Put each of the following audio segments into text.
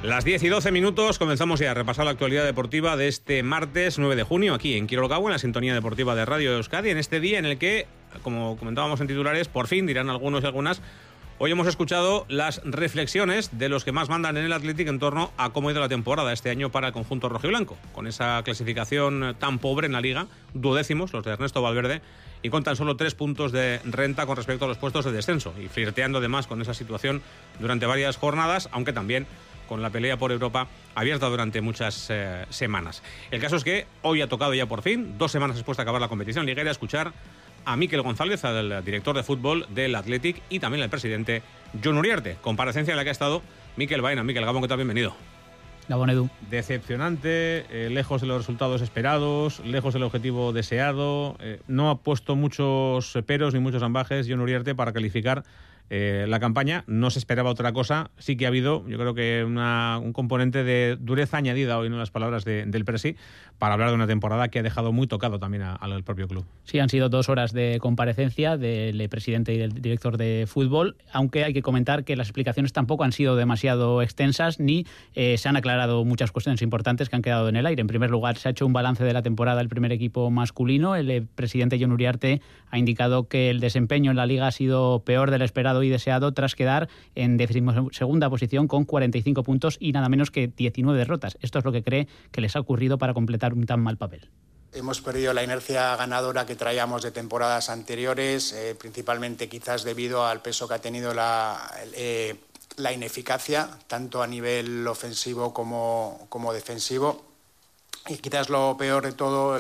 Las 10 y 12 minutos, comenzamos ya a repasar la actualidad deportiva de este martes 9 de junio, aquí en Quiroga, en la sintonía deportiva de Radio Euskadi, en este día en el que, como comentábamos en titulares, por fin, dirán algunos y algunas, hoy hemos escuchado las reflexiones de los que más mandan en el Athletic en torno a cómo ha ido la temporada este año para el conjunto rojiblanco, con esa clasificación tan pobre en la Liga, duodécimos, los de Ernesto Valverde, y con tan solo 3 puntos de renta con respecto a los puestos de descenso, y flirteando además con esa situación durante varias jornadas, aunque también con la pelea por Europa abierta durante muchas semanas. El caso es que hoy ha tocado ya por fin, 2 semanas después de acabar la competición liguera, escuchar a Mikel González, al director de fútbol del Athletic, y también al presidente Jon Uriarte, comparecencia en la que ha estado Mikel Baena. Mikel Gabón, ¿qué tal? Bienvenido. Gabón, Edu. Decepcionante, lejos de los resultados esperados, lejos del objetivo deseado, no ha puesto muchos peros ni muchos ambajes Jon Uriarte para calificar la campaña. No se esperaba otra cosa. Sí que ha habido, yo creo que un componente de dureza añadida hoy en las palabras del Presi para hablar de una temporada que ha dejado muy tocado también al propio club. Sí, han sido 2 horas de comparecencia del presidente y del director de fútbol, aunque hay que comentar que las explicaciones tampoco han sido demasiado extensas ni se han aclarado muchas cuestiones importantes que han quedado en el aire. En primer lugar, se ha hecho un balance de la temporada del primer equipo masculino. El presidente Jon Uriarte ha indicado que el desempeño en la Liga ha sido peor del esperado y deseado tras quedar en 12ª posición con 45 puntos y nada menos que 19 derrotas. Esto es lo que cree que les ha ocurrido para completar un tan mal papel. Hemos perdido la inercia ganadora que traíamos de temporadas anteriores, principalmente quizás debido al peso que ha tenido la ineficacia, tanto a nivel ofensivo como defensivo. Y quizás lo peor de todo,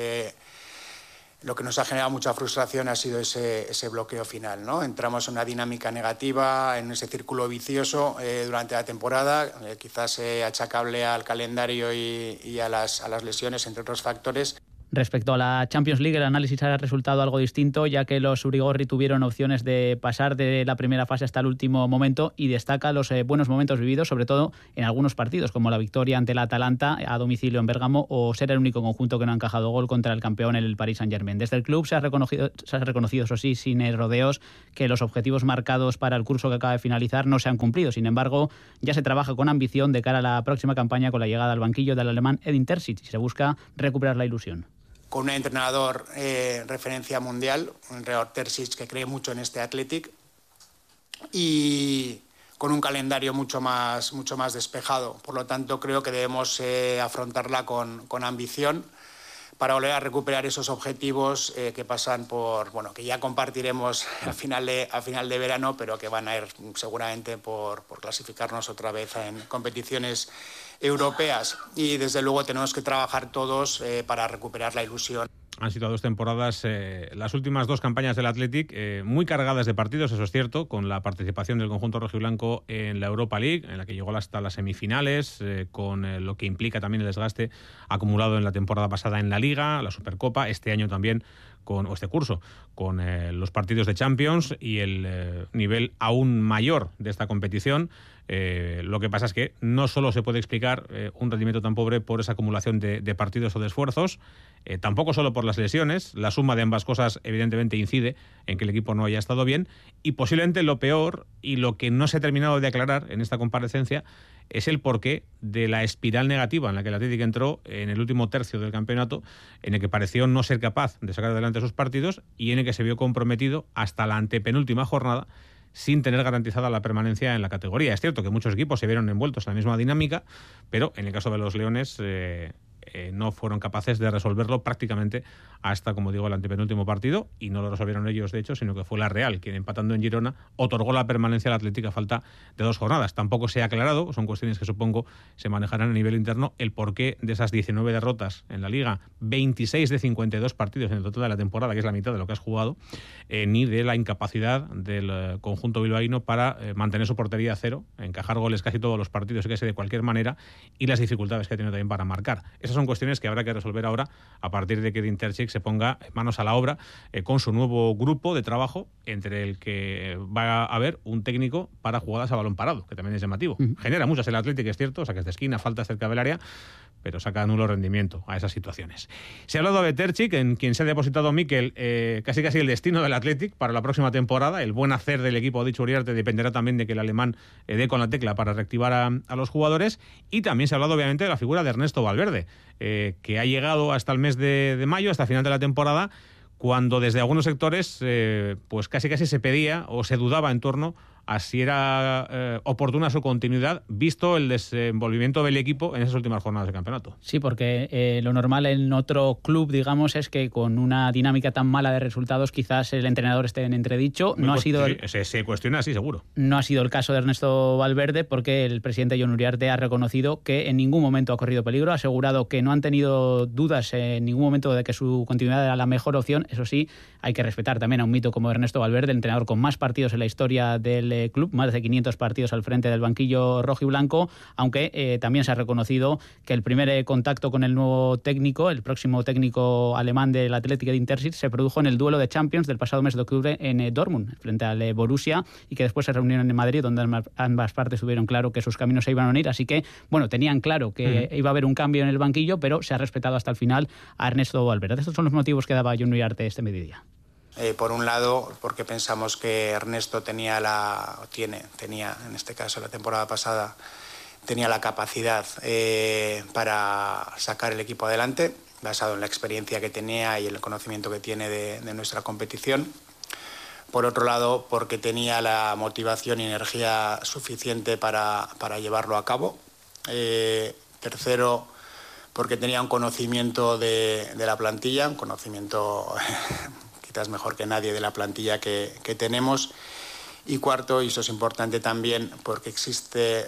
lo que nos ha generado mucha frustración ha sido ese bloqueo final, ¿no? Entramos en una dinámica negativa, en ese círculo vicioso durante la temporada, quizás achacable al calendario y a las lesiones, entre otros factores. Respecto a la Champions League, el análisis ha resultado algo distinto, ya que los Urigorri tuvieron opciones de pasar de la primera fase hasta el último momento, y destaca los buenos momentos vividos, sobre todo en algunos partidos, como la victoria ante la Atalanta a domicilio en Bérgamo, o ser el único conjunto que no ha encajado gol contra el campeón, el Paris Saint-Germain. Desde el club se ha reconocido, eso sí, sin rodeos, que los objetivos marcados para el curso que acaba de finalizar no se han cumplido. Sin embargo, ya se trabaja con ambición de cara a la próxima campaña, con la llegada al banquillo del alemán Edin Terzic, y se busca recuperar la ilusión. Con un entrenador referencia mundial, un entrenador Terzic que cree mucho en este Athletic, y con un calendario mucho más despejado. Por lo tanto, creo que debemos afrontarla con ambición para volver a recuperar esos objetivos que pasan por, que ya compartiremos a final de verano, pero que van a ir seguramente por clasificarnos otra vez en competiciones europeas, y desde luego tenemos que trabajar todos para recuperar la ilusión. Han sido 2 temporadas, las últimas 2 campañas del Athletic, muy cargadas de partidos, eso es cierto, con la participación del conjunto rojiblanco en la Europa League, en la que llegó hasta las semifinales, con lo que implica también el desgaste acumulado en la temporada pasada en la Liga, la Supercopa, este año también, este curso, con los partidos de Champions y el nivel aún mayor de esta competición. Lo que pasa es que no solo se puede explicar un rendimiento tan pobre por esa acumulación de partidos o de esfuerzos, tampoco solo por las lesiones. La suma de ambas cosas evidentemente incide en que el equipo no haya estado bien, y posiblemente lo peor y lo que no se ha terminado de aclarar en esta comparecencia es el porqué de la espiral negativa en la que el Athletic entró en el último tercio del campeonato, en el que pareció no ser capaz de sacar adelante sus partidos y en el que se vio comprometido hasta la antepenúltima jornada sin tener garantizada la permanencia en la categoría. Es cierto que muchos equipos se vieron envueltos en la misma dinámica, pero en el caso de los Leones no fueron capaces de resolverlo prácticamente hasta, como digo, el antepenúltimo partido, y no lo resolvieron ellos, de hecho, sino que fue la Real quien, empatando en Girona, otorgó la permanencia al Athletic a falta de 2 jornadas. Tampoco se ha aclarado, son cuestiones que supongo se manejarán a nivel interno, el porqué de esas 19 derrotas en la Liga, 26 de 52 partidos en el total de la temporada, que es la mitad de lo que has jugado, ni de la incapacidad del conjunto bilbaíno para mantener su portería a cero, encajar goles casi todos los partidos y casi de cualquier manera, y las dificultades que ha tenido también para marcar. Esas esas son cuestiones que habrá que resolver ahora a partir de que Edin Terzic se ponga manos a la obra con su nuevo grupo de trabajo, entre el que va a haber un técnico para jugadas a balón parado, que también es llamativo. Genera muchas el Athletic, es cierto, saques de esquina, faltas cerca del área, pero saca nulo rendimiento a esas situaciones. Se ha hablado de Terzic, en quien se ha depositado Mikel casi el destino del Athletic para la próxima temporada. El buen hacer del equipo, ha dicho Uriarte, dependerá también de que el alemán dé con la tecla para reactivar a los jugadores. Y también se ha hablado obviamente de la figura de Ernesto Valverde, que ha llegado hasta el mes de mayo, hasta el final de la temporada, cuando desde algunos sectores pues casi se pedía o se dudaba en torno a si era oportuna su continuidad, visto el desenvolvimiento del equipo en esas últimas jornadas de campeonato. Sí, porque lo normal en otro club, digamos, es que con una dinámica tan mala de resultados quizás el entrenador esté en entredicho. No ha sido se cuestiona, sí, seguro. No ha sido el caso de Ernesto Valverde, porque el presidente Jon Uriarte ha reconocido que en ningún momento ha corrido peligro, ha asegurado que no han tenido dudas en ningún momento de que su continuidad era la mejor opción. Eso sí, hay que respetar también a un mito como Ernesto Valverde, el entrenador con más partidos en la historia del club, más de 500 partidos al frente del banquillo rojo y blanco, aunque también se ha reconocido que el primer contacto con el nuevo técnico, el próximo técnico alemán del Athletic Edin Terzic, se produjo en el duelo de Champions del pasado mes de octubre en Dortmund, frente al Borussia, y que después se reunieron en Madrid, donde ambas partes tuvieron claro que sus caminos se iban a unir. Así que, bueno, tenían claro que iba a haber un cambio en el banquillo, pero se ha respetado hasta el final a Ernesto Valverde. Estos son los motivos que daba Jon Uriarte este mediodía. Por un lado, porque pensamos que Ernesto tenía en este caso la temporada pasada, tenía la capacidad para sacar el equipo adelante, basado en la experiencia que tenía y el conocimiento que tiene de nuestra competición. Por otro lado, porque tenía la motivación y energía suficiente para llevarlo a cabo. Tercero, porque tenía un conocimiento de la plantilla, un conocimiento quizás mejor que nadie de la plantilla que tenemos. Y cuarto, y eso es importante también, porque existía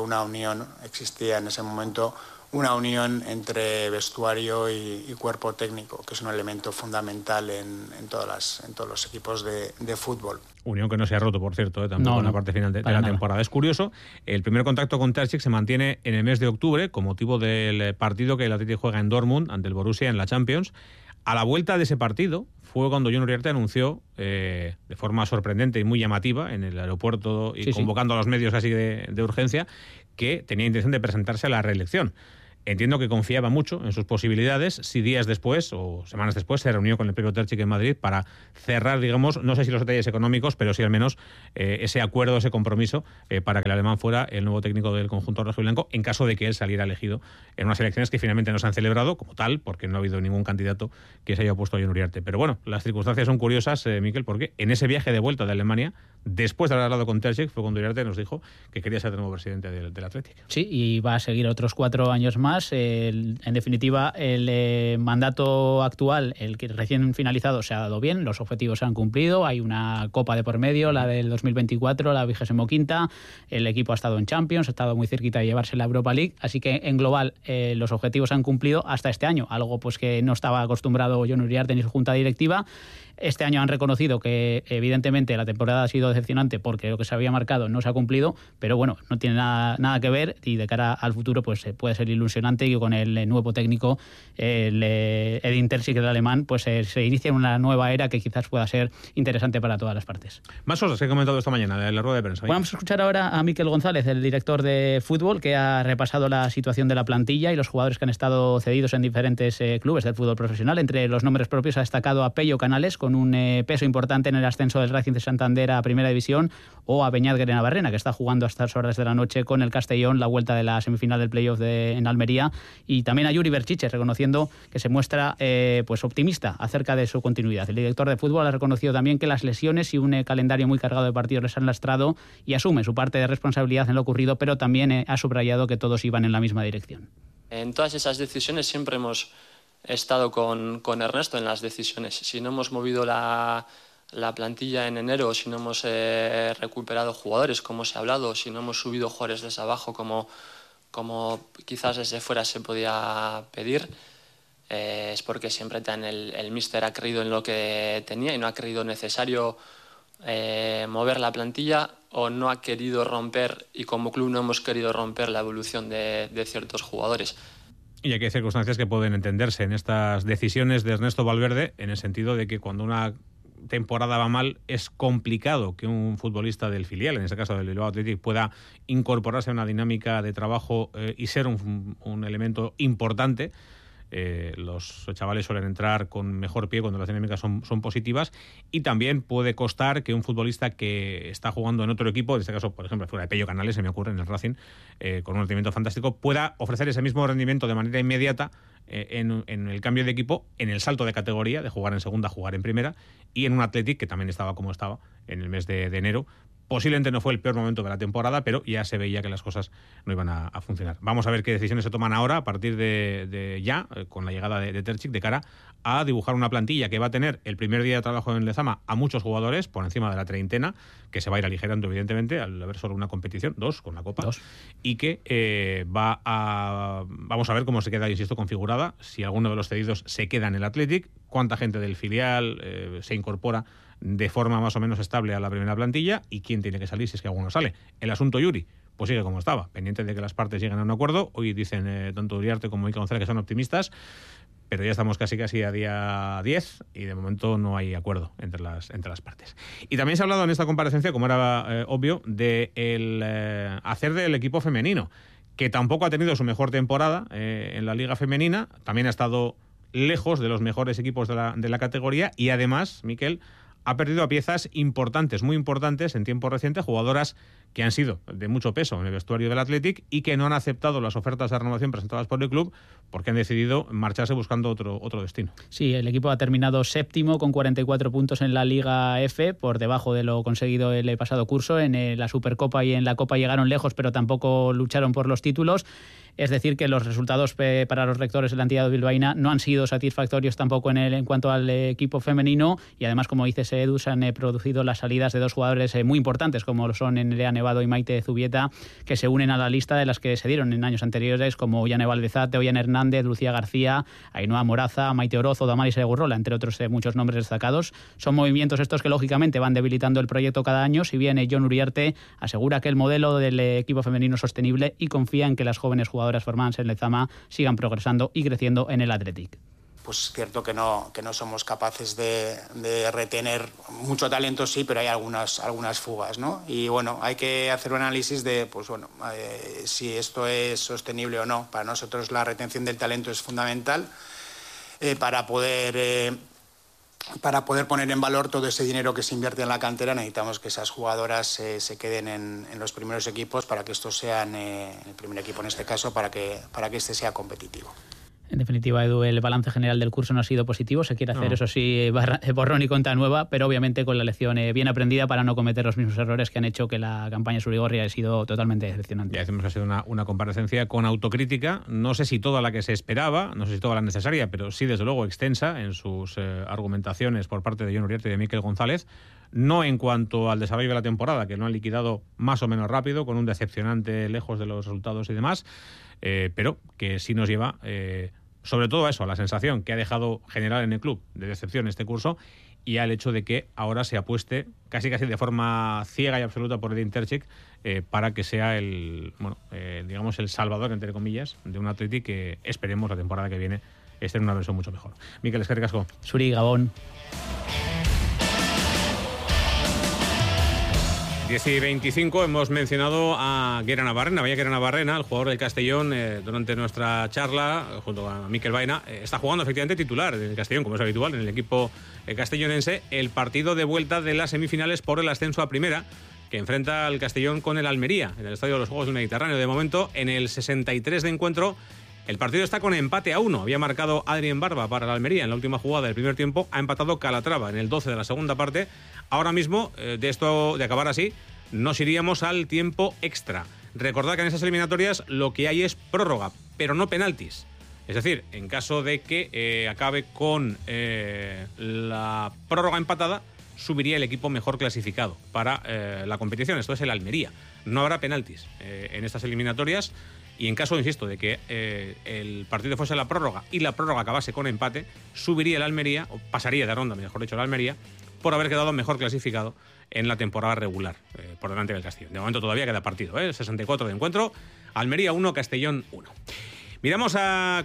en ese momento una unión entre vestuario y cuerpo técnico, que es un elemento fundamental en todos los equipos de fútbol. Unión que no se ha roto, por cierto, tampoco en la parte final de la temporada. Es curioso, el primer contacto con Terzic se mantiene en el mes de octubre, con motivo del partido que el Athletic juega en Dortmund ante el Borussia en la Champions. A la vuelta de ese partido fue cuando Jon Uriarte anunció de forma sorprendente y muy llamativa en el aeropuerto y convocando a los medios así de urgencia, que tenía intención de presentarse a la reelección. Entiendo que confiaba mucho en sus posibilidades. Si días después o semanas después se reunió con el propio Terzic en Madrid para cerrar, digamos, no sé si los detalles económicos, pero sí al menos ese acuerdo, ese compromiso para que el alemán fuera el nuevo técnico del conjunto rojiblanco en caso de que él saliera elegido en unas elecciones que finalmente no se han celebrado como tal, porque no ha habido ningún candidato que se haya opuesto a Jon Uriarte. Pero bueno, las circunstancias son curiosas, Mikel, porque en ese viaje de vuelta de Alemania, después de haber hablado con Terzic, fue cuando Uriarte nos dijo que quería ser el nuevo presidente del Athletic. Sí, y va a seguir otros 4 años más. En definitiva, el mandato actual, el que recién finalizado, se ha dado bien, los objetivos se han cumplido, hay una copa de por medio, la del 2024, la 25ª, el equipo ha estado en Champions, ha estado muy cerquita de llevarse la Europa League, así que en global los objetivos se han cumplido hasta este año, algo pues que no estaba acostumbrado Jon Uriarte ni su junta directiva. Este año han reconocido que evidentemente la temporada ha sido decepcionante porque lo que se había marcado no se ha cumplido, pero bueno, no tiene nada que ver, y de cara al futuro pues puede ser ilusionante, y con el nuevo técnico, el Edin Terzic, el alemán, pues se inicia una nueva era que quizás pueda ser interesante para todas las partes. Más cosas que he comentado esta mañana en la rueda de prensa. Bueno, vamos a escuchar ahora a Mikel González, el director de fútbol, que ha repasado la situación de la plantilla y los jugadores que han estado cedidos en diferentes clubes del fútbol profesional. Entre los nombres propios ha destacado a Pello Canales, con un peso importante en el ascenso del Racing de Santander a Primera División, o a Beñat Grenabarrena, que está jugando a estas horas de la noche con el Castellón la vuelta de la semifinal del playoff en Almería, y también a Yuri Berchiche, reconociendo que se muestra pues optimista acerca de su continuidad. El director de fútbol ha reconocido también que las lesiones y un calendario muy cargado de partidos les han lastrado, y asume su parte de responsabilidad en lo ocurrido, pero también ha subrayado que todos iban en la misma dirección. En todas esas decisiones siempre hemos estado con Ernesto en las decisiones. Si no hemos movido la plantilla en enero, si no hemos recuperado jugadores, como se ha hablado, si no hemos subido jugadores desde abajo, como quizás desde fuera se podía pedir, es porque siempre el míster ha creído en lo que tenía y no ha creído necesario mover la plantilla, o no ha querido romper, y como club no hemos querido romper la evolución de ciertos jugadores. Y aquí hay circunstancias que pueden entenderse en estas decisiones de Ernesto Valverde, en el sentido de que cuando una temporada va mal, es complicado que un futbolista del filial, en este caso del Bilbao Athletic, pueda incorporarse a una dinámica de trabajo y ser un elemento importante. Los chavales suelen entrar con mejor pie cuando las dinámicas son positivas, y también puede costar que un futbolista que está jugando en otro equipo, en este caso, por ejemplo, fuera de Pello Canales, se me ocurre, en el Racing, con un rendimiento fantástico, pueda ofrecer ese mismo rendimiento de manera inmediata en el cambio de equipo, en el salto de categoría, de jugar en segunda a jugar en primera, y en un Athletic que también estaba como estaba en el mes de enero. Posiblemente no fue el peor momento de la temporada, pero ya se veía que las cosas no iban a funcionar. Vamos a ver qué decisiones se toman ahora, a partir de ya, con la llegada de Terzic, de cara a dibujar una plantilla que va a tener el primer día de trabajo en Lezama a muchos jugadores, por encima de la treintena, que se va a ir aligerando, evidentemente, al haber solo una competición, 2 con la Copa, y que vamos a ver cómo se queda, insisto, configurada, si alguno de los cedidos se queda en el Athletic, cuánta gente del filial se incorpora de forma más o menos estable a la primera plantilla, y quién tiene que salir si es que alguno sale. El asunto Yuri pues sigue como estaba, pendiente de que las partes lleguen a un acuerdo. Hoy dicen tanto Uriarte como Mikel González que son optimistas, pero ya estamos casi a día 10 y de momento no hay acuerdo entre las partes. Y también se ha hablado en esta comparecencia, como era obvio, de el hacer del equipo femenino, que tampoco ha tenido su mejor temporada en la Liga Femenina, también ha estado lejos de los mejores equipos de la categoría, y además, Mikel, ha perdido a piezas importantes, muy importantes en tiempo reciente, jugadoras que han sido de mucho peso en el vestuario del Athletic y que no han aceptado las ofertas de renovación presentadas por el club porque han decidido marcharse buscando otro destino. Sí, el equipo ha terminado séptimo con 44 puntos en la Liga F, por debajo de lo conseguido el pasado curso. En la Supercopa y en la Copa llegaron lejos, pero tampoco lucharon por los títulos. Es decir, que los resultados para los rectores de la entidad bilbaína no han sido satisfactorios tampoco en cuanto al equipo femenino, y además, como dices, Edu, se han producido las salidas de dos jugadores muy importantes, como lo son Nerea Nevado y Maite Zubieta, que se unen a la lista de las que se dieron en años anteriores, como Yane Valdezate, Ollane Hernández, Lucía García, Ainhoa Moraza, Maite Oroz o Damaris Egurrola, entre otros muchos nombres destacados. Son movimientos estos que lógicamente van debilitando el proyecto cada año, si bien Jon Uriarte asegura que el modelo del equipo femenino es sostenible y confía en que las jóvenes jugadoras formadas en Lezama sigan progresando y creciendo en el Athletic. Pues es cierto que no somos capaces de retener mucho talento, sí, pero hay algunas fugas, ¿no? Y bueno, hay que hacer un análisis de, pues bueno, si esto es sostenible o no. Para nosotros la retención del talento es fundamental para poder poner en valor todo ese dinero que se invierte en la cantera. Necesitamos que esas jugadoras se queden en los primeros equipos para que estos sean el primer equipo en este caso, para que este sea competitivo. En definitiva, Edu, el balance general del curso no ha sido positivo. Se quiere hacer, eso sí, borrón y cuenta nueva, pero obviamente con la lección bien aprendida para no cometer los mismos errores que han hecho que la campaña Surigorri haya sido totalmente decepcionante. Ya decimos que ha sido una comparecencia con autocrítica, no sé si toda la que se esperaba, no sé si toda la necesaria, pero sí, desde luego, extensa en sus argumentaciones por parte de Jon Uriarte y de Mikel González. No en cuanto al desarrollo de la temporada, que lo han liquidado más o menos rápido, con un decepcionante lejos de los resultados y demás, pero que sí nos lleva sobre todo a eso, a la sensación que ha dejado general en el club de decepción este curso, y al hecho de que ahora se apueste casi de forma ciega y absoluta por Edin Terzic para que sea el salvador, entre comillas, de un Athletic que esperemos la temporada que viene esté en una versión mucho mejor. Mikel, eskerrik asko. Zuri, Gabón. 10:25 hemos mencionado a Guera Navarrena, el jugador del Castellón, durante nuestra charla, junto a Mikel Baena. Está jugando efectivamente titular en el Castellón, como es habitual, en el equipo castellonense, el partido de vuelta de las semifinales por el ascenso a primera, que enfrenta al Castellón con el Almería, en el Estadio de los Juegos del Mediterráneo. De momento, en el 63 de encuentro, el partido está con empate a 1. Había marcado Adrien Barba para el Almería en la última jugada del primer tiempo. Ha empatado Calatrava en el 12 de la segunda parte. Ahora mismo, de acabar así, nos iríamos al tiempo extra. Recordad que en esas eliminatorias lo que hay es prórroga, pero no penaltis. Es decir, en caso de que acabe con la prórroga empatada, subiría el equipo mejor clasificado para la competición. Esto es el Almería. No habrá penaltis en estas eliminatorias. Y en caso, insisto, de que el partido fuese la prórroga y la prórroga acabase con empate, subiría el Almería, o pasaría de ronda, mejor dicho, el Almería, por haber quedado mejor clasificado en la temporada regular, por delante del Castellón. De momento todavía queda partido, 64 de encuentro, Almería 1, Castellón 1. Miramos a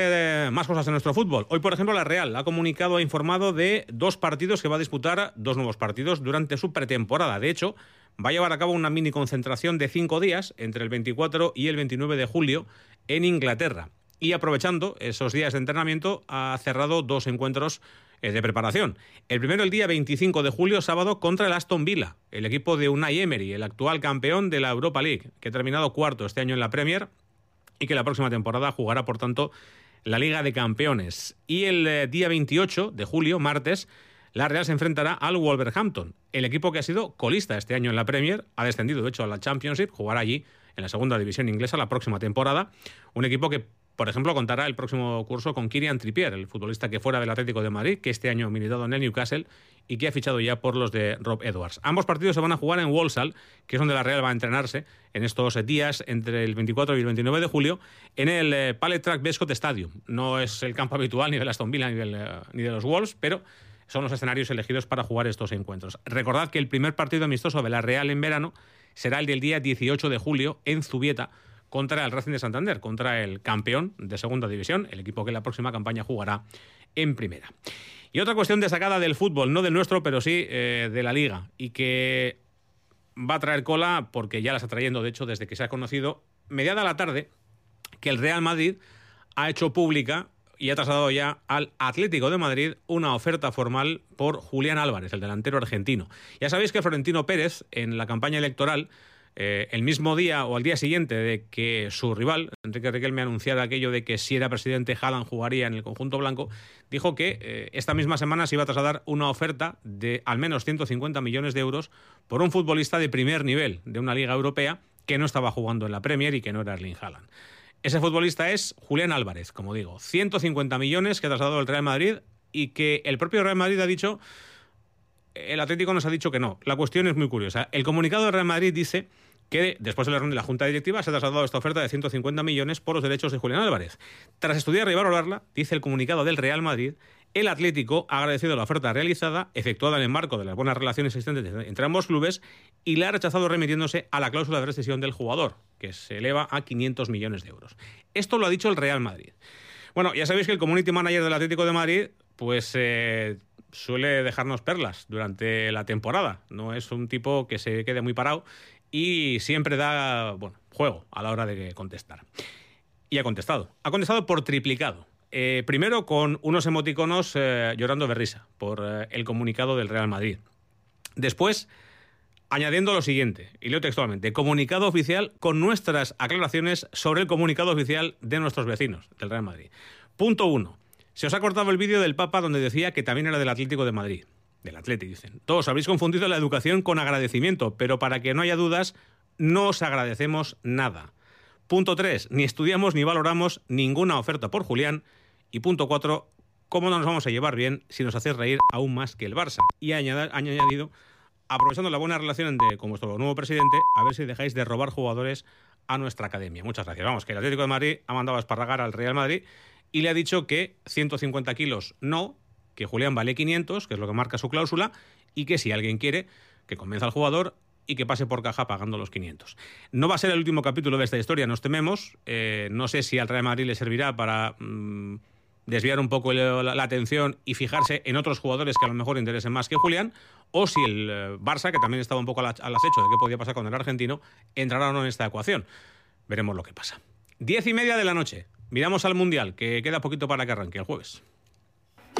más cosas en nuestro fútbol. Hoy, por ejemplo, la Real ha informado de 2 partidos que va a disputar, 2 nuevos partidos durante su pretemporada. De hecho, va a llevar a cabo una mini concentración de 5 días entre el 24 y el 29 de julio en Inglaterra. Y aprovechando esos días de entrenamiento, ha cerrado 2 encuentros de preparación. El primero el día 25 de julio, sábado, contra el Aston Villa, el equipo de Unai Emery, el actual campeón de la Europa League, que ha terminado cuarto este año en la Premier y que la próxima temporada jugará, por tanto, la Liga de Campeones. Y el día 28 de julio, martes, la Real se enfrentará al Wolverhampton, el equipo que ha sido colista este año en la Premier, ha descendido de hecho a la Championship, jugará allí en la segunda división inglesa la próxima temporada, un equipo que, por ejemplo, contará el próximo curso con Kylian Trippier, el futbolista que fuera del Atlético de Madrid, que este año ha militado en el Newcastle y que ha fichado ya por los de Rob Edwards. Ambos partidos se van a jugar en Walsall, que es donde la Real va a entrenarse en estos días entre el 24 y el 29 de julio, en el Pallet Track Bescot Stadium. No es el campo habitual ni del Aston Villa ni de los Wolves, pero son los escenarios elegidos para jugar estos encuentros. Recordad que el primer partido amistoso de la Real en verano será el del día 18 de julio en Zubieta, contra el Racing de Santander, contra el campeón de segunda división, el equipo que en la próxima campaña jugará en primera. Y otra cuestión destacada del fútbol, no del nuestro, pero sí de la Liga, y que va a traer cola porque ya la está trayendo, de hecho, desde que se ha conocido, mediada la tarde, que el Real Madrid ha hecho pública y ha trasladado ya al Atlético de Madrid una oferta formal por Julián Álvarez, el delantero argentino. Ya sabéis que Florentino Pérez, en la campaña electoral, el mismo día o al día siguiente de que su rival, Enrique Riquelme, anunciara aquello de que si era presidente Haaland jugaría en el conjunto blanco, dijo que esta misma semana se iba a trasladar una oferta de al menos 150 millones de euros por un futbolista de primer nivel de una liga europea que no estaba jugando en la Premier y que no era Erling Haaland. Ese futbolista es Julián Álvarez, como digo, 150 millones que ha trasladado el Real Madrid y que el propio Real Madrid ha dicho, el Atlético nos ha dicho que no. La cuestión es muy curiosa. El comunicado del Real Madrid dice que después de la reunión de la Junta Directiva se ha trasladado esta oferta de 150 millones por los derechos de Julián Álvarez. Tras estudiar y valorarla, dice el comunicado del Real Madrid, el Atlético ha agradecido la oferta realizada, efectuada en el marco de las buenas relaciones existentes entre ambos clubes, y la ha rechazado remitiéndose a la cláusula de rescisión del jugador, que se eleva a 500 millones de euros. Esto lo ha dicho el Real Madrid. Bueno, ya sabéis que el community manager del Atlético de Madrid, pues suele dejarnos perlas durante la temporada. No es un tipo que se quede muy parado y siempre da juego a la hora de contestar. Y ha contestado. Ha contestado por triplicado. Primero con unos emoticonos llorando de risa por el comunicado del Real Madrid. Después, añadiendo lo siguiente, y leo textualmente: comunicado oficial con nuestras aclaraciones sobre el comunicado oficial de nuestros vecinos del Real Madrid. Punto 1. Se os ha cortado el vídeo del Papa donde decía que también era del Atlético de Madrid. Del Atleti, dicen. Todos habréis confundido la educación con agradecimiento, pero para que no haya dudas, no os agradecemos nada. Punto 3. Ni estudiamos ni valoramos ninguna oferta por Julián. Y punto 4. ¿Cómo no nos vamos a llevar bien si nos hacéis reír aún más que el Barça? Y ha añadido, aprovechando la buena relación con vuestro nuevo presidente, a ver si dejáis de robar jugadores a nuestra academia. Muchas gracias. Vamos, que el Atlético de Madrid ha mandado a esparragar al Real Madrid y le ha dicho que 150 kilos no, que Julián vale 500, que es lo que marca su cláusula, y que si alguien quiere, que convenza al jugador y que pase por caja pagando los 500. No va a ser el último capítulo de esta historia, nos tememos. No sé si al Real Madrid le servirá para desviar un poco la atención y fijarse en otros jugadores que a lo mejor interesen más que Julián, o si el Barça, que también estaba un poco al acecho de qué podía pasar con el argentino, entrará o no en esta ecuación. Veremos lo que pasa. 10:30 de la noche. Miramos al Mundial, que queda poquito para que arranque el jueves.